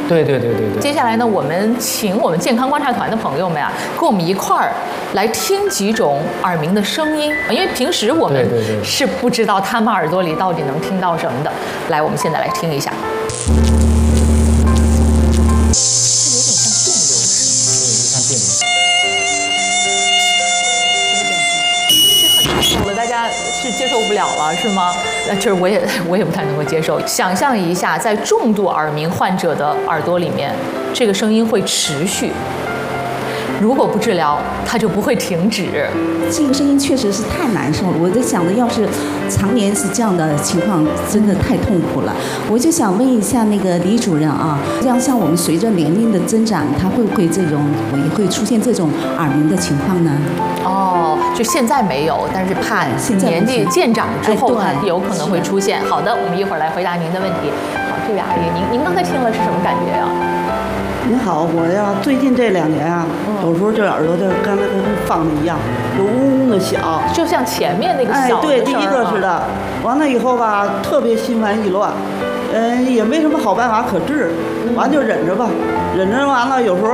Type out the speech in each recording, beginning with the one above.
对。 接下来呢，我们请我们健康观察团的朋友们啊，跟我们一块儿来听几种耳鸣的声音，因为平时我们是不知道他们耳朵里到底能听到什么的。来，我们现在来听一下。大家是接受不了了，是吗？就是我也不太能够接受。想象一下，在重度耳鸣患者的耳朵里面，这个声音会持续。如果不治疗，它就不会停止。 这个声音确实是太难受了。我在想着，要是常年是这样的情况，真的太痛苦了。我就想问一下那个李主任啊，这样像我们随着年龄的增长，它会不会也会出现这种耳鸣的情况呢？ 哦，就现在没有，但是怕年纪渐长之后，它有可能会出现。好的，我们一会儿来回答您的问题。好，这位阿姨，您刚才听了是什么感觉呀？ 您好，我呀最近这2年啊，有时候这耳朵就刚才跟放的一样，就嗡嗡的响， 就像前面那个小的对，第一个似的。完了以后吧，特别心烦意乱，也没什么好办法可治，完就忍着吧，忍着完了有时候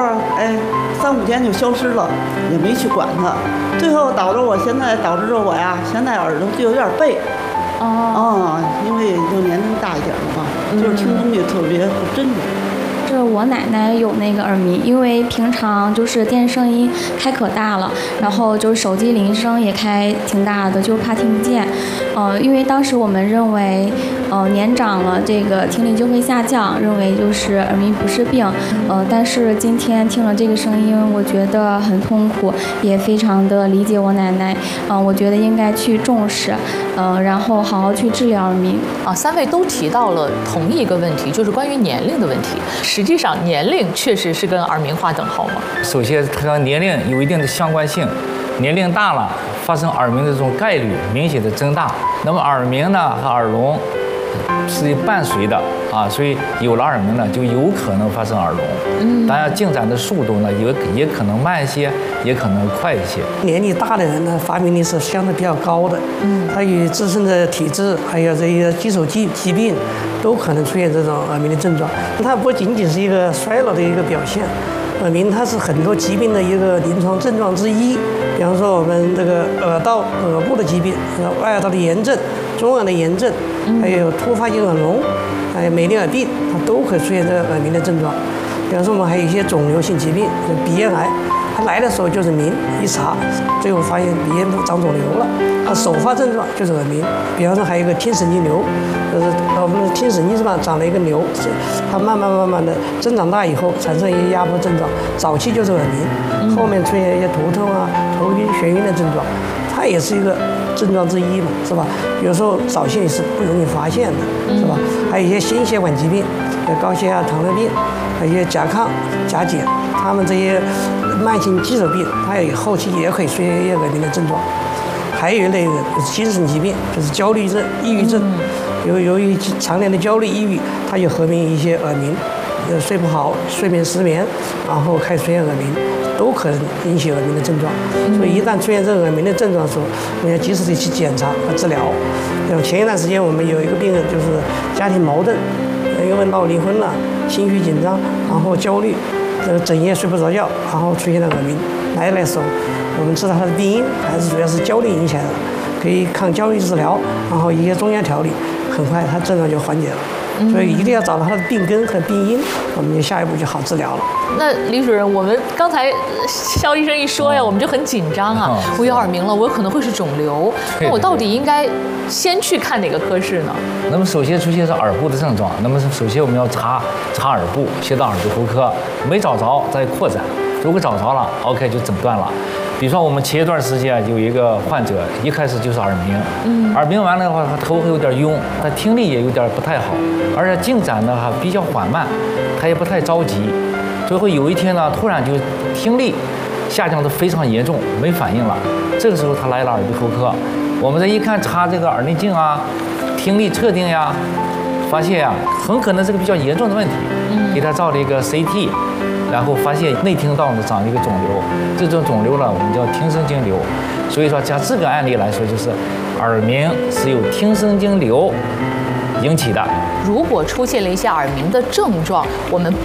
3、5天就消失了，也没去管它，最后导致着我呀，现在耳朵就有点背。因为就年龄大一点了嘛，就是听东西特别不真实。 是我奶奶有那个耳鸣，因为平常就是电视声音开可大了，然后就是手机铃声也开挺大的，就怕听不见。因为当时我们认为，年长了这个听力就会下降，认为就是耳鸣不是病。但是今天听了这个声音，我觉得很痛苦，也非常的理解我奶奶。我觉得应该去重视，然后好好去治疗耳鸣。 3位都提到了同一个问题，就是关于年龄的问题。实际上，年龄确实是跟耳鸣划等号吗？ 首先，它和年龄有一定的相关性，年龄大了，发生耳鸣的这种概率明显的增大。那么耳鸣呢和耳聋是伴随的啊，所以有了耳鸣呢，就有可能发生耳聋。当然，进展的速度呢，也可能慢一些，也可能快一些。 年纪大的人呢，发病率是相对比较高的。他与自身的体质，还有这些基础疾病，都可能出现这种耳鸣的症状。它不仅仅是一个衰老的一个表现，耳鸣它是很多疾病的一个临床症状之一。比方说我们这个耳部的疾病，外耳道的炎症、中耳的炎症，还有突发性耳聋，还有美尼尔病，它都可以出现这个耳鸣的症状。比方说我们还有一些肿瘤性疾病，鼻咽癌，它来的时候就是鸣，一查最后发现鼻咽部长肿瘤了，它首发症状就是耳鸣。比方说还有一个听神经瘤，就是我们的听神经上长了一个瘤，它慢慢的增长大以后产生一些压迫症状，早期就是耳鸣，后面出现一些头痛啊、头晕、眩晕的症状，它也是一个症状之一嘛，是吧？有时候早期是不容易发现的，是吧？还有一些心血管疾病，高血压、糖尿病，还有一些甲亢、甲减，他们这些慢性肌肉病，它也后期也可以出现一些耳鸣的症状。还有那个精神疾病，就是焦虑症、抑郁症，由于常年的焦虑、抑郁，它就合并一些耳鸣，睡不好、睡眠失眠，然后开始出现耳鸣，都可能引起耳鸣的症状。所以一旦出现这个耳鸣的症状的时候，我们要及时的去检查和治疗。像前一段时间我们有一个病人，就是家庭矛盾，因为闹离婚了，情绪紧张，然后焦虑，整夜睡不着觉，然后出现了耳鸣。来的时候，我们知道他的病因还是主要是焦虑影响的，可以抗焦虑治疗，然后一些中药调理，很快他症状就缓解了。所以一定要找到他的病根和病因，我们就下一步就好治疗了。 那李主任，我们刚才肖医生一说呀，我们就很紧张啊。我有耳鸣了，我有可能会是肿瘤，那我到底应该先去看哪个科室呢？ 那么首先出现是耳部的症状，那么首先我们要查耳部，先到耳鼻喉科，没找着再扩展，如果找着了 ，OK 就诊断了。比如说我们前一段时间有一个患者，一开始就是耳鸣，耳鸣完了的话，他头会有点晕，他听力也有点不太好，而且进展呢还比较缓慢，他也不太着急，最后有一天呢，突然就听力下降得非常严重，没反应了。这个时候他来了耳鼻喉科，我们这一看查这个耳内镜啊、听力测定呀，发现呀很可能是个比较严重的问题，给他照了一个 CT。然后发现内听道呢长了一个肿瘤，这种肿瘤呢我们叫听神经瘤，所以说像这个案例来说，就是耳鸣是由听神经瘤引起的。 如果出现了一些耳鸣的症状，我们